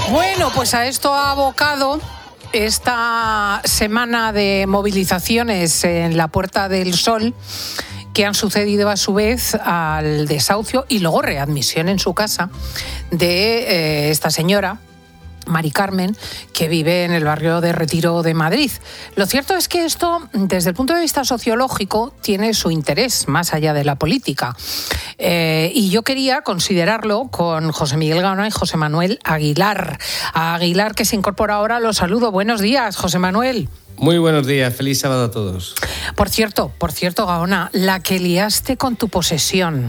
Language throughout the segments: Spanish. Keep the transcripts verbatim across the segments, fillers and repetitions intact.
Bueno, pues a esto ha abocado esta semana de movilizaciones en la Puerta del Sol, que han sucedido a su vez al desahucio y luego readmisión en su casa de eh, esta señora, Mari Carmen, que vive en el barrio de Retiro de Madrid. Lo cierto es que esto, desde el punto de vista sociológico, tiene su interés más allá de la política. Eh, y yo quería considerarlo con José Miguel Gaona y José Manuel Aguilar. A Aguilar, que se incorpora ahora, lo saludo. Buenos días, José Manuel. Muy buenos días, feliz sábado a todos. Por cierto, por cierto, Gaona, la que liaste con tu posesión.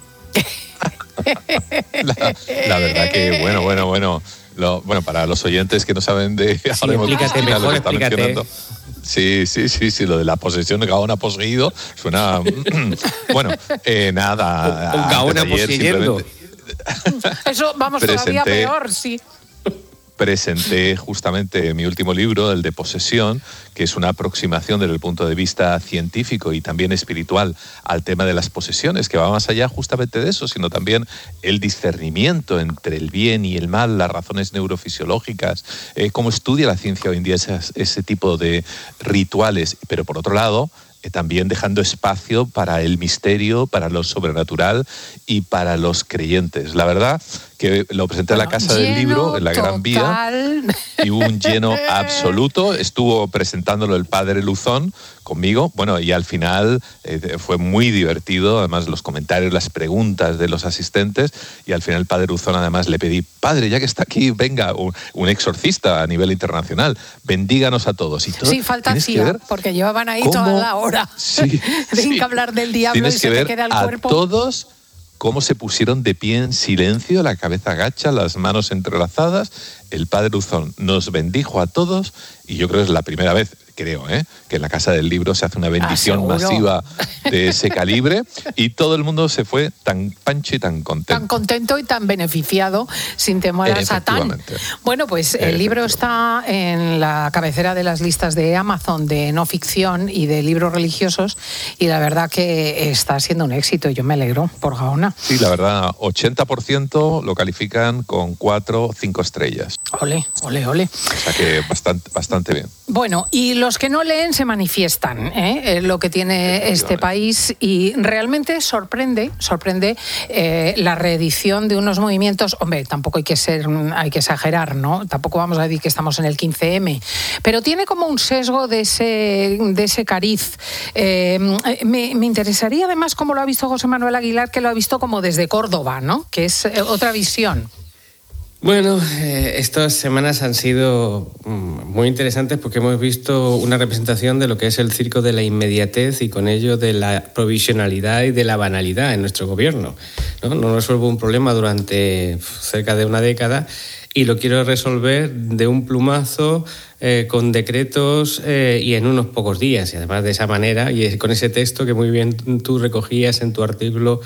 la, la verdad que, bueno, bueno, bueno... Lo, bueno, para los oyentes que no saben de... Sí, explícate mejor, lo que está explícate. Mencionando. Sí, sí, sí, sí, lo de la posesión de Gaona poseído suena... bueno, eh, nada... Un Gaona poseyendo. Eso, vamos, presenté, todavía peor, sí. Presenté justamente mi último libro, el de Posesión, que es una aproximación desde el punto de vista científico y también espiritual al tema de las posesiones, que va más allá justamente de eso, sino también el discernimiento entre el bien y el mal, las razones neurofisiológicas, eh, cómo estudia la ciencia hoy en día ese, ese tipo de rituales, pero por otro lado, eh, también dejando espacio para el misterio, para lo sobrenatural y para los creyentes. La verdad que lo presenté bueno, en la Casa del Libro, en la total. Gran Vía, y hubo un lleno absoluto. Estuvo presentándolo el padre Luzón conmigo, bueno, y al final eh, fue muy divertido, además los comentarios, las preguntas de los asistentes, y al final el padre Luzón además le pedí, padre, ya que está aquí, venga, un, un exorcista a nivel internacional, bendíganos a todos. Y todo, sí, falta hacía, porque llevaban ahí cómo, toda la hora. Sí, Tienen sí. que hablar del diablo y se te queda el a cuerpo. Todos cómo se pusieron de pie en silencio, la cabeza agacha, las manos entrelazadas. El padre Luzón nos bendijo a todos y yo creo que es la primera vez, creo, ¿eh? que en la Casa del Libro se hace una bendición ah, masiva de ese calibre y todo el mundo se fue tan pancho y tan contento. Tan contento y tan beneficiado, sin temor a Satán. Bueno, pues el libro está en la cabecera de las listas de Amazon de no ficción y de libros religiosos y la verdad que está siendo un éxito. Yo me alegro por Gaona. Sí, la verdad, ochenta por ciento lo califican con cuatro o cinco estrellas. Ole, ole, ole. O sea que bastante, bastante bien. Bueno, y los que no leen se manifiestan, ¿eh? lo que tiene este país y realmente sorprende, sorprende eh, la reedición de unos movimientos. Hombre, tampoco hay que ser, hay que exagerar, ¿no? Tampoco vamos a decir que estamos en el quince eme, pero tiene como un sesgo de ese, de ese cariz. Eh, me, me interesaría además cómo lo ha visto José Manuel Aguilar, que lo ha visto como desde Córdoba, ¿no? Que es otra visión. Bueno, eh, estas semanas han sido muy interesantes porque hemos visto una representación de lo que es el circo de la inmediatez y con ello de la provisionalidad y de la banalidad en nuestro gobierno. No, no resuelvo un problema durante cerca de una década y lo quiero resolver de un plumazo, eh, con decretos eh, y en unos pocos días. Y además de esa manera y con ese texto que muy bien tú recogías en tu artículo.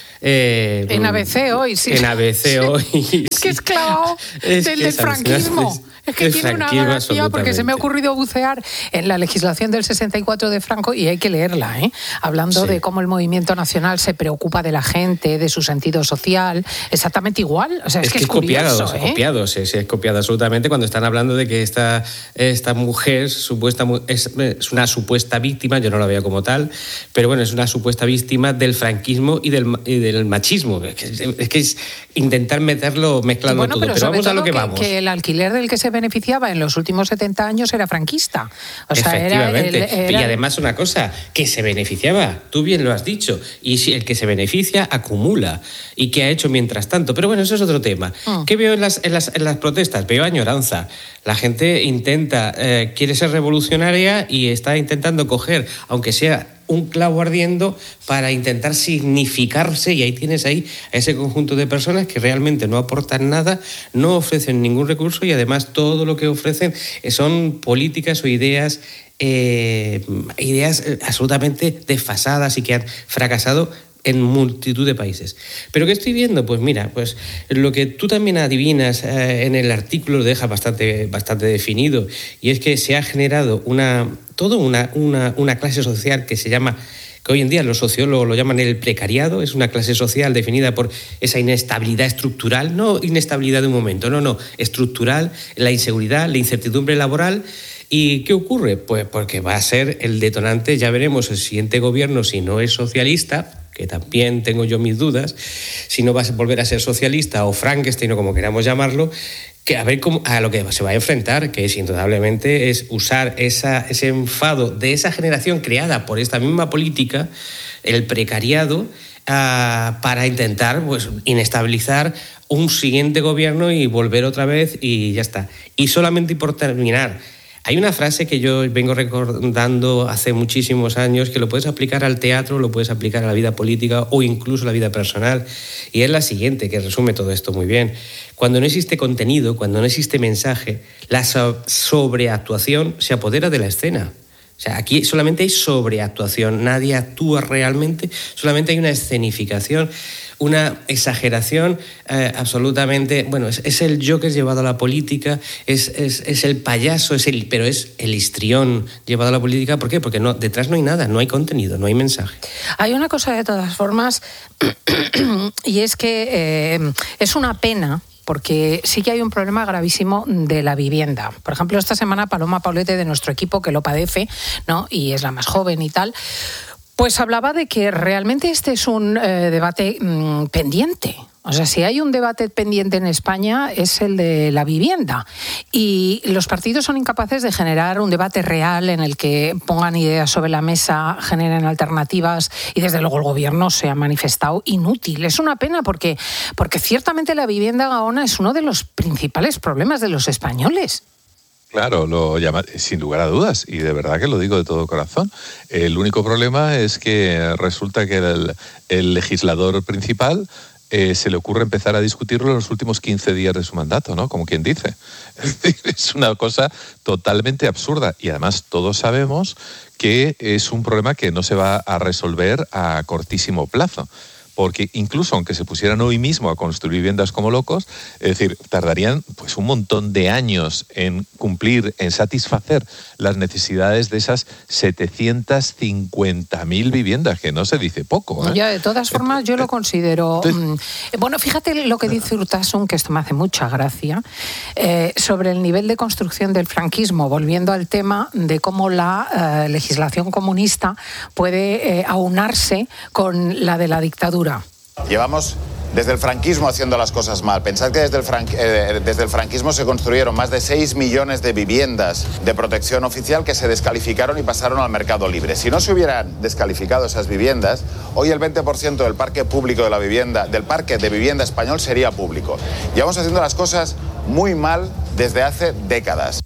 Eh, en A B C hoy, sí. En A B C hoy. Sí. Es que es clavado es del, del franquismo. Es, es que tiene una gracia porque se me ha ocurrido bucear en la legislación del sesenta y cuatro de Franco y hay que leerla, ¿eh? Hablando sí. de cómo el movimiento nacional se preocupa de la gente, de su sentido social, exactamente igual. O sea, es, es que, que es curioso, copiado, ¿eh? es copiado, sí, sí, es copiado absolutamente cuando están hablando de que esta, esta mujer supuesta, es, es una supuesta víctima, yo no la veo como tal, pero bueno, es una supuesta víctima del franquismo y del, y del machismo. Es que, es que es intentar meterlo, mezclarlo bueno, todo, pero, pero vamos a lo que, que vamos. Que el alquiler del que se beneficiaba en los últimos setenta años era franquista. O sea, efectivamente. Era el, era... Y además una cosa, que se beneficiaba, tú bien lo has dicho, y si el que se beneficia acumula. ¿Y qué ha hecho mientras tanto? Pero bueno, eso es otro tema. Mm. ¿Qué veo en las, en, las, en las protestas? Veo añoranza. La gente intenta, eh, quiere ser revolucionaria y está intentando coger, aunque sea un clavo ardiendo, para intentar significarse, y ahí tienes ahí a ese conjunto de personas que realmente no aportan nada, no ofrecen ningún recurso y además todo lo que ofrecen son políticas o ideas, eh, ideas absolutamente desfasadas y que han fracasado en multitud de países. ¿Pero qué estoy viendo? Pues mira, pues lo que tú también adivinas eh, en el artículo lo deja bastante, bastante definido, y es que se ha generado una, todo una, una, una clase social que se llama que hoy en día los sociólogos lo llaman el precariado, es una clase social definida por esa inestabilidad estructural, no inestabilidad de un momento, no, no, estructural, la inseguridad, la incertidumbre laboral. ¿Y qué ocurre? Pues porque va a ser el detonante, ya veremos el siguiente gobierno, si no es socialista, que también tengo yo mis dudas, si no va a volver a ser socialista o Frankenstein o como queramos llamarlo, que a ver cómo, a lo que se va a enfrentar, que es indudablemente es usar esa, ese enfado de esa generación creada por esta misma política, el precariado, uh, para intentar pues, inestabilizar un siguiente gobierno y volver otra vez y ya está. Y solamente y por terminar, hay una frase que yo vengo recordando hace muchísimos años que lo puedes aplicar al teatro, lo puedes aplicar a la vida política o incluso a la vida personal, y es la siguiente, que resume todo esto muy bien. Cuando no existe contenido, cuando no existe mensaje, la sobreactuación se apodera de la escena. O sea, aquí solamente hay sobreactuación, nadie actúa realmente, solamente hay una escenificación, una exageración eh, absolutamente... Bueno, es, es el Joker llevado a la política, es, es, es el payaso, es el, pero es el histrión llevado a la política. ¿Por qué? Porque no, detrás no hay nada, no hay contenido, no hay mensaje. Hay una cosa de todas formas, y es que eh, es una pena, porque sí que hay un problema gravísimo de la vivienda. Por ejemplo, esta semana Paloma Paulete, de nuestro equipo, que lo padece, ¿no?, y es la más joven y tal, pues hablaba de que realmente este es un eh, debate mmm, pendiente. O sea, si hay un debate pendiente en España es el de la vivienda, y los partidos son incapaces de generar un debate real en el que pongan ideas sobre la mesa, generen alternativas, y desde luego el gobierno se ha manifestado inútil. Es una pena porque, porque ciertamente la vivienda, Gaona, es uno de los principales problemas de los españoles. Claro, lo llama, sin lugar a dudas, y de verdad que lo digo de todo corazón. El único problema es que resulta que el, el legislador principal eh, se le ocurre empezar a discutirlo en los últimos quince días de su mandato, ¿no? Como quien dice. Es decir, es una cosa totalmente absurda, y además todos sabemos que es un problema que no se va a resolver a cortísimo plazo. Porque incluso aunque se pusieran hoy mismo a construir viviendas como locos, es decir, tardarían pues un montón de años en cumplir, en satisfacer las necesidades de esas setecientas cincuenta mil viviendas, que no se dice poco, ¿eh? Ya, de todas formas, yo lo considero... Entonces, bueno, fíjate lo que dice Urtasun, que esto me hace mucha gracia, eh, sobre el nivel de construcción del franquismo, volviendo al tema de cómo la eh, legislación comunista puede eh, aunarse con la de la dictadura. Llevamos desde el franquismo haciendo las cosas mal. Pensad que desde el, fran- eh, desde el franquismo se construyeron más de seis millones de viviendas de protección oficial que se descalificaron y pasaron al mercado libre. Si no se hubieran descalificado esas viviendas, hoy el veinte por ciento del parque público de la vivienda, del parque de vivienda español sería público. Llevamos haciendo las cosas muy mal desde hace décadas.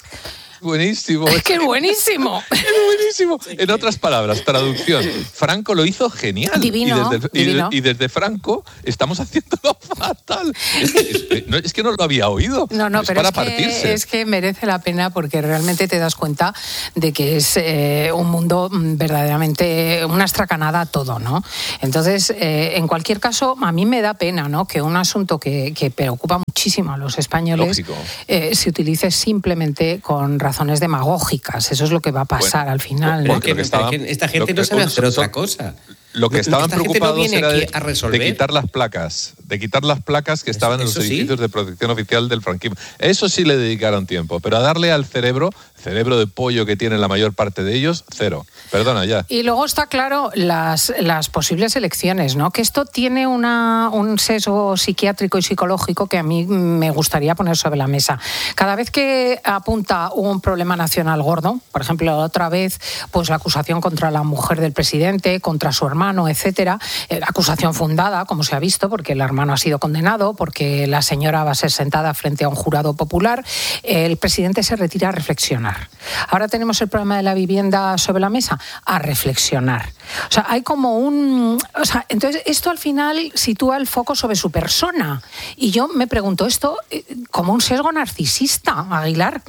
Buenísimo. Es que es buenísimo. Es buenísimo. En otras palabras, traducción. Franco lo hizo genial. Divino, y, desde, divino. Y, y desde Franco estamos haciéndolo fatal. Es, es, no, es que no lo había oído. No, no, es pero para es que, partirse. es que merece la pena, porque realmente te das cuenta de que es eh, un mundo verdaderamente una estracanada todo, ¿no? Entonces, eh, en cualquier caso, a mí me da pena, ¿no?, que un asunto que, que preocupa muchísimo a los españoles eh, se utilice simplemente con razones demagógicas. Eso es lo que va a pasar bueno, al final. Porque ¿no? estaban, esta gente no sabe hacer otra cosa. Lo que estaban esta preocupados no era de, a resolver. de quitar las placas, de quitar las placas que estaban eso, en los edificios sí. de protección oficial del franquismo. Eso sí le dedicaron tiempo, pero a darle al cerebro, cerebro de pollo que tienen la mayor parte de ellos, cero. Perdona, ya. Y luego está claro las, las posibles elecciones, ¿no? Que esto tiene una, un sesgo psiquiátrico y psicológico que a mí me gustaría poner sobre la mesa. Cada vez que apunta un problema nacional gordo, por ejemplo, otra vez, pues la acusación contra la mujer del presidente, contra su hermano, hermano, etcétera, eh, acusación fundada, como se ha visto, porque el hermano ha sido condenado, porque la señora va a ser sentada frente a un jurado popular, eh, el presidente se retira a reflexionar. Ahora tenemos el problema de la vivienda sobre la mesa, a reflexionar. O sea, hay como un... O sea, entonces esto al final sitúa el foco sobre su persona. Y yo me pregunto, ¿esto eh, como un sesgo narcisista, Aguilar?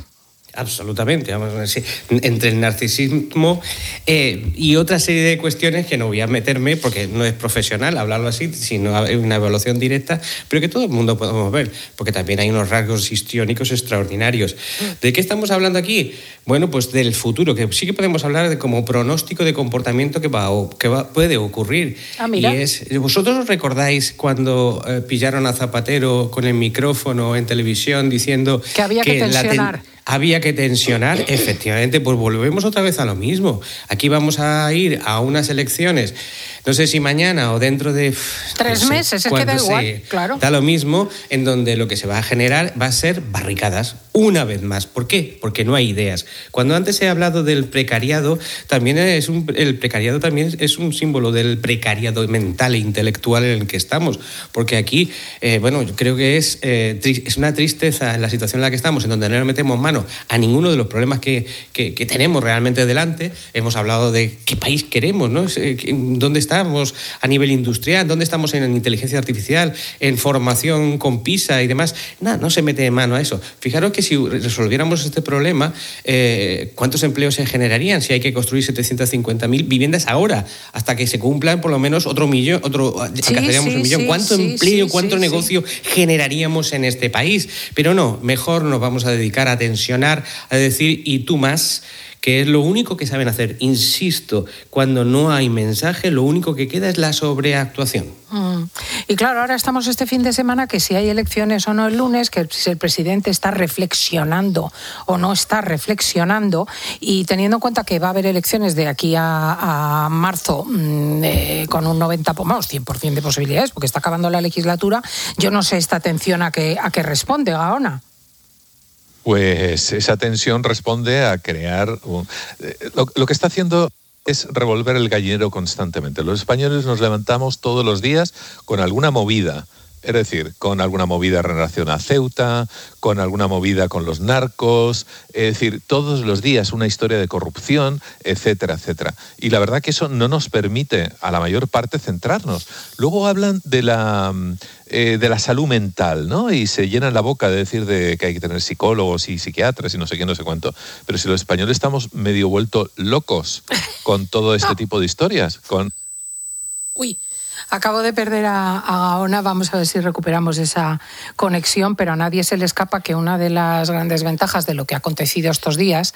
Absolutamente, vamos, entre el narcisismo eh, y otra serie de cuestiones que no voy a meterme porque no es profesional hablarlo así, sino una evaluación directa, pero que todo el mundo podemos ver, porque también hay unos rasgos histriónicos extraordinarios. ¿De qué estamos hablando aquí? Bueno, pues del futuro, que sí que podemos hablar de como pronóstico de comportamiento que, va, que va, puede ocurrir. Ah, mira. Y es, ¿vosotros os recordáis cuando eh, pillaron a Zapatero con el micrófono en televisión diciendo que había que, que tensionar? La ten- Había que tensionar, efectivamente, pues volvemos otra vez a lo mismo. Aquí vamos a ir a unas elecciones, no sé si mañana o dentro de... Tres no sé, meses, es que da igual, claro. Da lo mismo, en donde lo que se va a generar va a ser barricadas, una vez más. ¿Por qué? Porque no hay ideas. Cuando antes he hablado del precariado, también es un, el precariado también es un símbolo del precariado mental e intelectual en el que estamos. Porque aquí, eh, bueno, yo creo que es, eh, tri- es una tristeza en la situación en la que estamos, en donde no le metemos mano a ninguno de los problemas que, que, que tenemos realmente delante. Hemos hablado de qué país queremos, ¿no? ¿Dónde estamos a nivel industrial? ¿Dónde estamos en inteligencia artificial? ¿En formación con PISA y demás? Nada, no se mete mano a eso. Fijaros que si resolviéramos este problema, eh, ¿cuántos empleos se generarían si hay que construir setecientas cincuenta mil viviendas ahora? Hasta que se cumplan por lo menos otro millón, otro, sí, alcanzaríamos sí, un millón. sí, ¿Cuánto sí, empleo, sí, cuánto sí, negocio sí. generaríamos en este país? Pero no, mejor nos vamos a dedicar a tensionar, a decir y tú más, que es lo único que saben hacer. Insisto, cuando no hay mensaje, lo único que queda es la sobreactuación. Mm. Y claro, ahora estamos este fin de semana que si hay elecciones o no el lunes, que si el presidente está reflexionando o no está reflexionando, y teniendo en cuenta que va a haber elecciones de aquí a, a marzo mm, eh, con un noventa, vamos, cien por ciento de posibilidades, porque está acabando la legislatura, yo no sé esta atención a qué a qué responde, Gaona. Pues esa tensión responde a crear... Un, lo, lo que está haciendo es revolver el gallinero constantemente. Los españoles nos levantamos todos los días con alguna movida. Es decir, con alguna movida en relación a Ceuta, con alguna movida con los narcos, es decir, todos los días una historia de corrupción, etcétera, etcétera. Y la verdad que eso no nos permite a la mayor parte centrarnos. Luego hablan de la, eh, de la salud mental, ¿no? Y se llenan la boca de decir de que hay que tener psicólogos y psiquiatras y no sé qué, no sé cuánto. Pero si los españoles estamos medio vueltos locos con todo este tipo de historias, con... Uy. Acabo de perder a, a Gaona, vamos a ver si recuperamos esa conexión, pero a nadie se le escapa que una de las grandes ventajas de lo que ha acontecido estos días,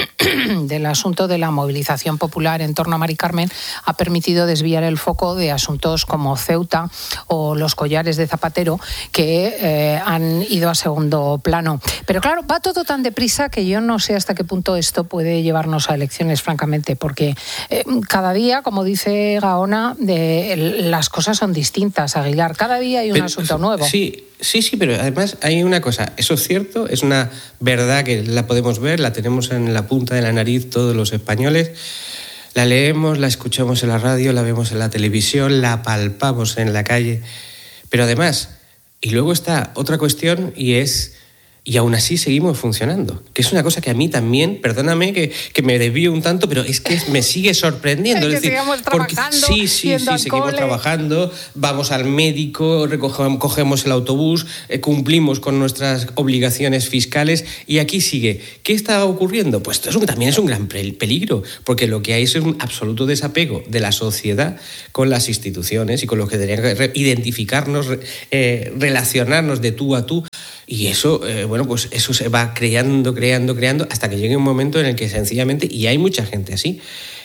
del asunto de la movilización popular en torno a Mari Carmen, ha permitido desviar el foco de asuntos como Ceuta o los collares de Zapatero, que eh, han ido a segundo plano. Pero claro, va todo tan deprisa que yo no sé hasta qué punto esto puede llevarnos a elecciones, francamente, porque eh, cada día, como dice Gaona, de el, las cosas son distintas, Aguilar. Cada día hay un pero, asunto nuevo. Sí, sí, sí, pero además hay una cosa. Eso es cierto, es una verdad que la podemos ver, la tenemos en la punta de la nariz todos los españoles. La leemos, la escuchamos en la radio, la vemos en la televisión, la palpamos en la calle. Pero además, y luego está otra cuestión y es... Y aún así seguimos funcionando, que es una cosa que a mí también, perdóname que, que me desvío un tanto, pero es que me sigue sorprendiendo. Es que es decir, sigamos trabajando, sí, sí, sí, seguimos cole. trabajando, vamos al médico, recogemos, cogemos el autobús, eh, cumplimos con nuestras obligaciones fiscales y aquí sigue. ¿Qué está ocurriendo? Pues eso también es un gran peligro, porque lo que hay es un absoluto desapego de la sociedad con las instituciones y con lo que deberían que identificarnos, eh, relacionarnos de tú a tú. Y eso, eh, bueno, pues eso se va creando, creando, creando, hasta que llegue un momento en el que sencillamente, y hay mucha gente así,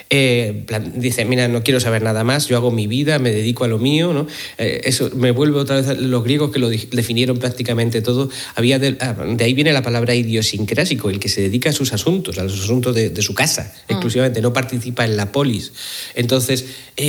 eh, plan, dice, mira, no quiero saber nada más, yo hago mi vida, me dedico a lo mío, ¿no? Eh, eso me vuelve otra vez a los griegos que lo definieron prácticamente todo. Había de, de ahí viene la palabra idiosincrásico, el que se dedica a sus asuntos, a los asuntos de, de su casa, mm. exclusivamente, no participa en la polis. Entonces,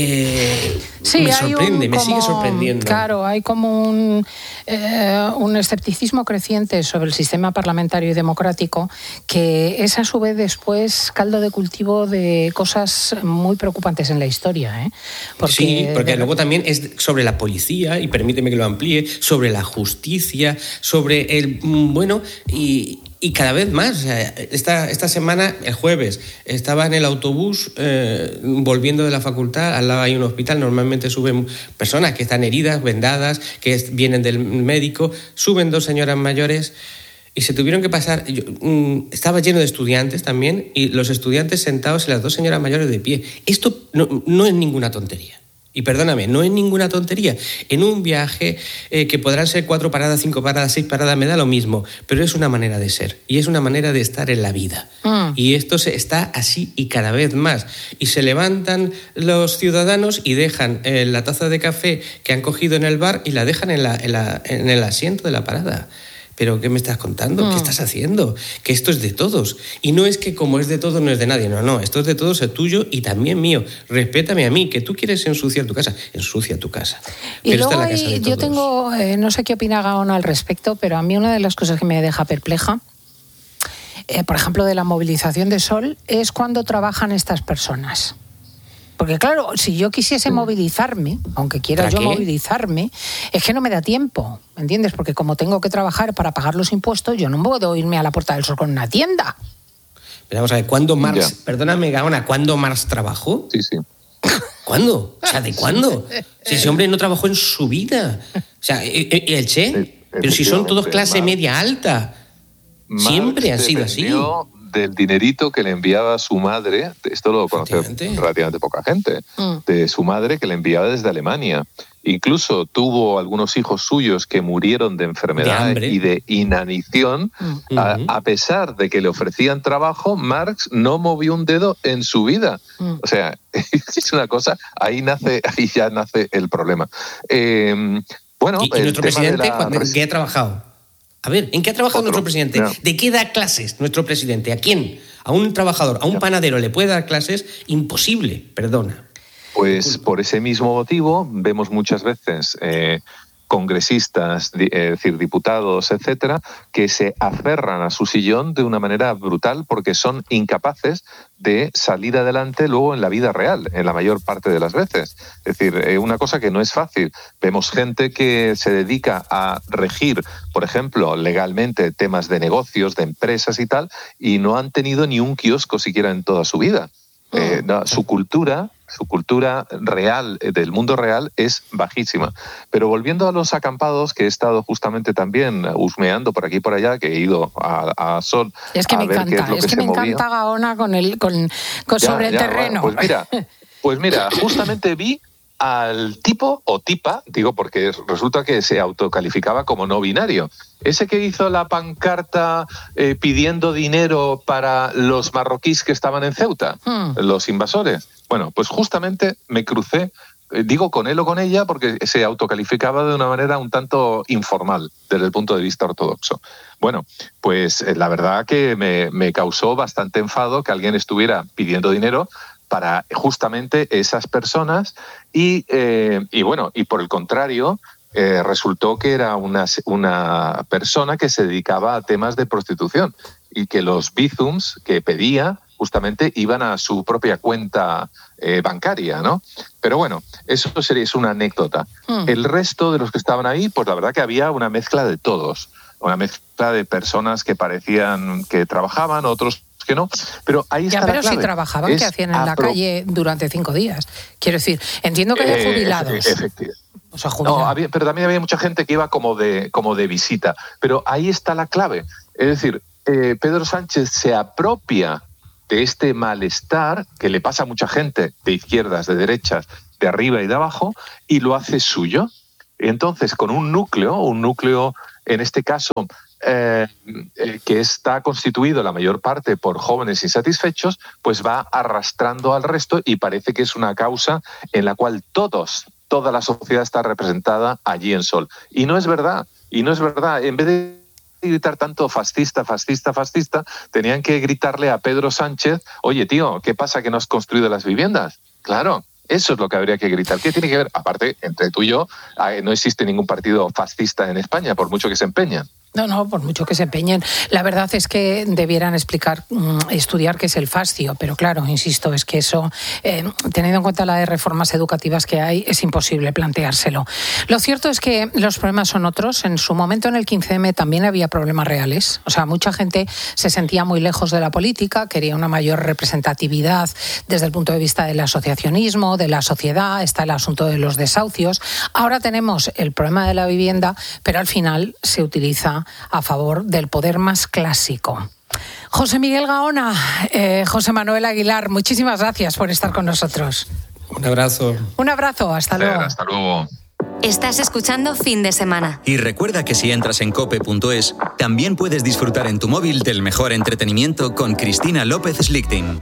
eh, sí, me sorprende, un, me como, sigue sorprendiendo. Claro, hay como un, eh, un escepticismo creciente sobre el sistema parlamentario y democrático, que es a su vez después caldo de cultivo de cosas muy preocupantes en la historia, ¿eh? Porque, sí, porque de... luego también es sobre la policía, y permíteme que lo amplíe, sobre la justicia, sobre el... Bueno, y... Y cada vez más. Esta, esta semana, el jueves, estaba en el autobús eh, volviendo de la facultad, al lado hay un hospital, normalmente suben personas que están heridas, vendadas, que es, vienen del médico, suben dos señoras mayores y se tuvieron que pasar... Yo, um, estaba lleno de estudiantes también, y los estudiantes sentados y las dos señoras mayores de pie. Esto no, no es ninguna tontería. Y perdóname, no es ninguna tontería. En un viaje eh, que podrán ser cuatro paradas, cinco paradas, seis paradas, me da lo mismo, pero es una manera de ser y es una manera de estar en la vida. Mm. Y esto se está así y cada vez más. Y se levantan los ciudadanos y dejan eh, la taza de café que han cogido en el bar y la dejan en, la, en, la, en el asiento de la parada. ¿Pero qué me estás contando? Mm. ¿Qué estás haciendo? Que esto es de todos. Y no es que como es de todos no es de nadie. No, no, esto es de todos, es tuyo y también mío. Respétame a mí, que tú quieres ensuciar tu casa. Ensucia tu casa. Y pero luego esta es la casa de todos. Yo tengo, eh, no sé qué opina Gaona al respecto, pero a mí una de las cosas que me deja perpleja, eh, por ejemplo, de la movilización de Sol, es cuando trabajan estas personas. Porque claro, si yo quisiese movilizarme, aunque quiera yo movilizarme, es que no me da tiempo, ¿me entiendes? Porque como tengo que trabajar para pagar los impuestos, yo no puedo irme a la Puerta del Sol con una tienda. Pero vamos a ver, ¿cuándo Marx, ya. perdóname Gaona, ¿cuándo Marx trabajó? Sí, sí. ¿Cuándo? O sea, ¿de cuándo? Si ese hombre no trabajó en su vida. O sea, ¿el Che? Sí, pero si son todos clase Marx, media alta. Marx siempre han sido así. Del dinerito que le enviaba su madre, esto lo conoce relativamente poca gente, mm. de su madre que le enviaba desde Alemania. Incluso tuvo algunos hijos suyos que murieron de enfermedad de y de inanición. Mm. A, a pesar de que le ofrecían trabajo, Marx no movió un dedo en su vida. Mm. O sea, es una cosa, ahí nace, ahí ya nace el problema. Eh, bueno, ¿Y, y nuestro presidente la... ¿qué ha trabajado? A ver, ¿en qué ha trabajado Otro, nuestro presidente? No. ¿De qué da clases nuestro presidente? ¿A quién? ¿A un trabajador, a un panadero le puede dar clases? Imposible, perdona. Pues por ese mismo motivo vemos muchas veces eh, congresistas, es decir, diputados, etcétera, que se aferran a su sillón de una manera brutal porque son incapaces de salir adelante luego en la vida real, en la mayor parte de las veces. Es decir, una cosa que no es fácil. Vemos gente que se dedica a regir, por ejemplo, legalmente temas de negocios, de empresas y tal, y no han tenido ni un kiosco siquiera en toda su vida. Eh, no, su cultura, su cultura real, del mundo real, es bajísima. Pero volviendo a los acampados, que he estado justamente también husmeando por aquí y por allá, que he ido a, a Sol. Es que a me ver encanta, qué es, lo es que, que me movía. encanta Gaona con el con, con ya, sobre el ya, terreno. Bueno, pues mira, pues mira, justamente vi al tipo o tipa, digo porque resulta que se autocalificaba como no binario. Ese que hizo la pancarta eh, pidiendo dinero para los marroquíes que estaban en Ceuta, hmm. los invasores. Bueno, pues justamente me crucé, eh, digo con él o con ella, porque se autocalificaba de una manera un tanto informal desde el punto de vista ortodoxo. Bueno, pues eh, la verdad que me, me causó bastante enfado que alguien estuviera pidiendo dinero para justamente esas personas y, eh, y bueno, y por el contrario, eh, resultó que era una, una persona que se dedicaba a temas de prostitución y que los bizums que pedía justamente iban a su propia cuenta eh, bancaria, ¿no? Pero bueno, eso sería es una anécdota. Mm. El resto de los que estaban ahí, pues la verdad que había una mezcla de todos, una mezcla de personas que parecían que trabajaban, otros que no, pero ahí está ya, pero la clave. Si trabajaban, es ¿qué hacían en la pro... calle durante cinco días? Quiero decir, entiendo que hay jubilados. Eh, o sea, jubilados. No, había, pero también había mucha gente que iba como de, como de visita. Pero ahí está la clave. Es decir, eh, Pedro Sánchez se apropia de este malestar que le pasa a mucha gente de izquierdas, de derechas, de arriba y de abajo, y lo hace suyo. Entonces, con un núcleo, un núcleo, en este caso, Eh, eh, que está constituido la mayor parte por jóvenes insatisfechos, pues va arrastrando al resto y parece que es una causa en la cual todos, toda la sociedad está representada allí en Sol. Y no es verdad, y no es verdad. En vez de gritar tanto fascista, fascista, fascista, tenían que gritarle a Pedro Sánchez, oye tío, ¿qué pasa que no has construido las viviendas? Claro. Eso es lo que habría que gritar. ¿Qué tiene que ver? Aparte, entre tú y yo, no existe ningún partido fascista en España, por mucho que se empeñen. No, no, por mucho que se empeñen. La verdad es que debieran explicar, estudiar qué es el fascio, pero claro, insisto, es que eso, eh, teniendo en cuenta las reformas educativas que hay, es imposible planteárselo. Lo cierto es que los problemas son otros. En su momento, en el quince eme, también había problemas reales. O sea, mucha gente se sentía muy lejos de la política, quería una mayor representatividad desde el punto de vista del asociacionismo, de la sociedad, está el asunto de los desahucios. Ahora tenemos el problema de la vivienda, pero al final se utiliza lucha a favor del poder más clásico. José Miguel Gaona, eh, José Manuel Aguilar, muchísimas gracias por estar con nosotros. Un abrazo. Un abrazo, hasta luego. Hasta luego. Estás escuchando Fin de Semana. Y recuerda que si entras en cope punto es, también puedes disfrutar en tu móvil del mejor entretenimiento con Cristina López Slichting.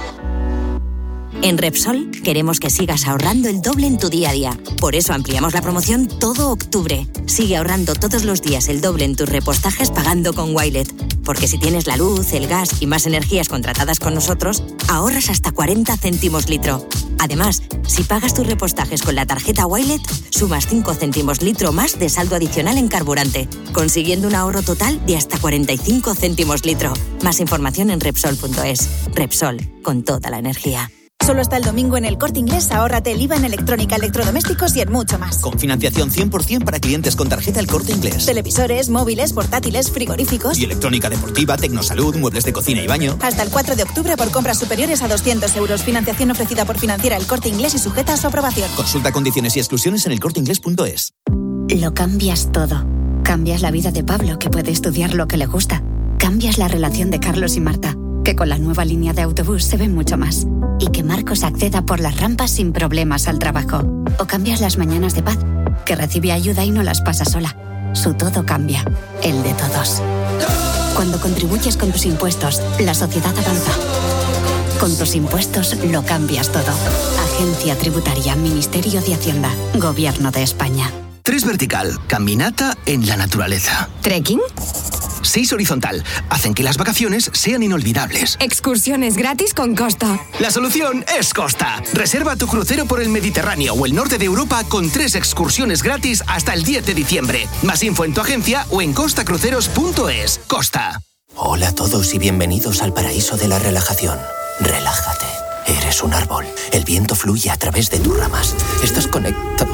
En Repsol queremos que sigas ahorrando el doble en tu día a día. Por eso ampliamos la promoción todo octubre. Sigue ahorrando todos los días el doble en tus repostajes pagando con Wilet. Porque si tienes la luz, el gas y más energías contratadas con nosotros, ahorras hasta cuarenta céntimos litro. Además, si pagas tus repostajes con la tarjeta Wilet, sumas cinco céntimos litro más de saldo adicional en carburante, consiguiendo un ahorro total de hasta cuarenta y cinco céntimos litro. Más información en Repsol punto es. Repsol, con toda la energía. Solo hasta el domingo en El Corte Inglés, ahórrate el I V A en electrónica, electrodomésticos y en mucho más. Con financiación cien por ciento para clientes con tarjeta El Corte Inglés. Televisores, móviles, portátiles, frigoríficos. Y electrónica deportiva, tecnosalud, muebles de cocina y baño. Hasta el cuatro de octubre por compras superiores a doscientos euros. Financiación ofrecida por Financiera El Corte Inglés y sujeta a su aprobación. Consulta condiciones y exclusiones en el corte inglés punto es. Lo cambias todo. Cambias la vida de Pablo, que puede estudiar lo que le gusta. Cambias la relación de Carlos y Marta, que con la nueva línea de autobús se ven mucho más. Y que Marcos acceda por las rampas sin problemas al trabajo. O cambias las mañanas de Paz, que recibe ayuda y no las pasa sola. Su todo cambia, el de todos. Cuando contribuyes con tus impuestos, la sociedad avanza. Con tus impuestos lo cambias todo. Agencia Tributaria, Ministerio de Hacienda, Gobierno de España. Tres vertical, caminata en la naturaleza. ¿Trekking? Seis horizontal, hacen que las vacaciones sean inolvidables. Excursiones gratis con Costa. La solución es Costa. Reserva tu crucero por el Mediterráneo o el norte de Europa con tres excursiones gratis hasta el diez de diciembre. Más info en tu agencia o en costa cruceros punto es. Costa. Hola a todos y bienvenidos al paraíso de la relajación. Relájate. Eres un árbol. El viento fluye a través de tus ramas. Estás conectado.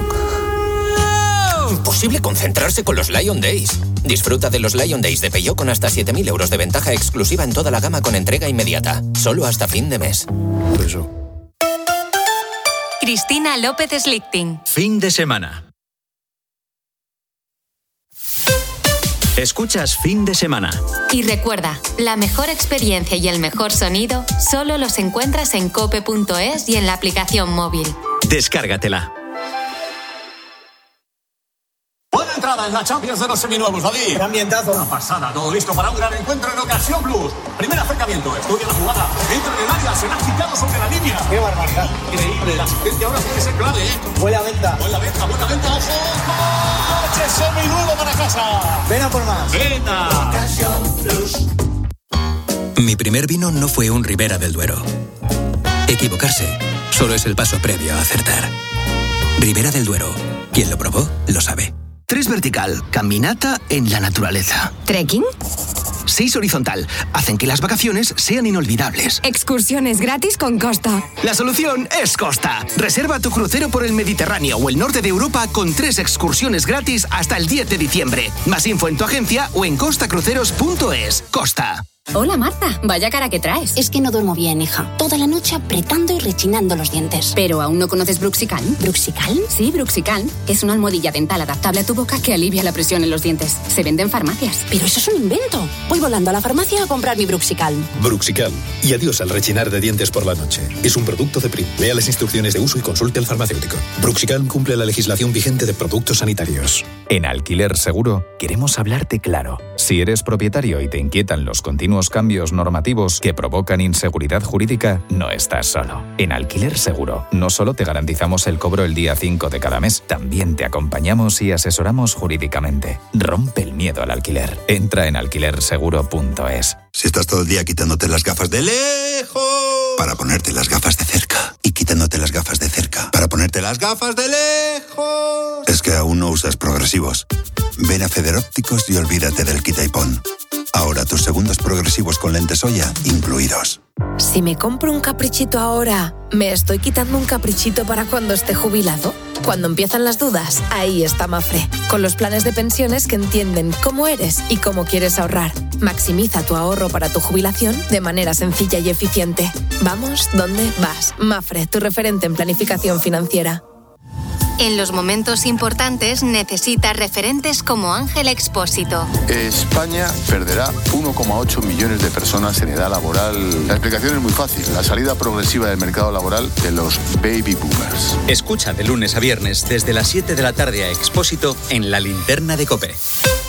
Imposible concentrarse con los Lion Days. Disfruta de los Lion Days de Peugeot con hasta siete mil euros de ventaja exclusiva en toda la gama con entrega inmediata. Solo hasta fin de mes. Eso. Cristina López Slichting. Fin de semana. Escuchas Fin de Semana. Y recuerda, la mejor experiencia y el mejor sonido solo los encuentras en cope punto es y en la aplicación móvil. Descárgatela. Buena entrada en la Champions de los seminuevos, David. Qué ambientazo. Una pasada, todo listo para un gran encuentro en Ocasión Plus. Primer acercamiento, estudia la jugada. Entra en el área, será quitado sobre la línea. Qué barbaridad. Increíble, la asistencia ahora tiene que ser clave, ¿eh? Buena venta. Buena venta, buena venta, ojo. Coche seminuevo para casa. Ven a por más. Venta. Ocasión Plus. Mi primer vino no fue un Ribera del Duero. Equivocarse solo es el paso previo a acertar. Ribera del Duero. Quien lo probó, lo sabe. Tres vertical, caminata en la naturaleza. ¿Trekking? Seis horizontal, hacen que las vacaciones sean inolvidables. Excursiones gratis con Costa. La solución es Costa. Reserva tu crucero por el Mediterráneo o el norte de Europa con tres excursiones gratis hasta el diez de diciembre. Más info en tu agencia o en costa cruceros punto es. Costa. Hola Marta, vaya cara que traes. Es que no duermo bien, hija. Toda la noche apretando y rechinando los dientes. ¿Pero aún no conoces Bruxicalm? ¿Bruxicalm? Sí, Bruxicalm. Es una almohadilla dental adaptable a tu boca que alivia la presión en los dientes. Se vende en farmacias. Pero eso es un invento. Voy volando a la farmacia a comprar mi Bruxicalm. Bruxicalm. Y adiós al rechinar de dientes por la noche. Es un producto de Prim. Lea las instrucciones de uso y consulte al farmacéutico. Bruxicalm cumple la legislación vigente de productos sanitarios. En Alquiler Seguro queremos hablarte claro. Si eres propietario y te inquietan los continuos cambios normativos que provocan inseguridad jurídica, no estás solo. En Alquiler Seguro no solo te garantizamos el cobro el día cinco de cada mes, también te acompañamos y asesoramos jurídicamente. Rompe el miedo al alquiler. Entra en alquiler seguro punto es. Si estás todo el día quitándote las gafas de lejos para ponerte las gafas de cerca y quitándote las gafas de cerca para ponerte las gafas de lejos, es que aún no usas progresivos. Ven a Federópticos y olvídate del quita y pon. Ahora tus segundos progresivos con lentes Oya incluidos. Si me compro un caprichito ahora, ¿me estoy quitando un caprichito para cuando esté jubilado? Cuando empiezan las dudas, ahí está Mafre, con los planes de pensiones que entienden cómo eres y cómo quieres ahorrar. Maximiza tu ahorro para tu jubilación de manera sencilla y eficiente. Vamos, ¿dónde vas? Mafre, tu referente en planificación financiera. En los momentos importantes necesita referentes como Ángel Expósito. España perderá uno coma ocho millones de personas en edad laboral. La explicación es muy fácil, la salida progresiva del mercado laboral de los baby boomers. Escucha de lunes a viernes desde las siete de la tarde a Expósito en La Linterna de COPE.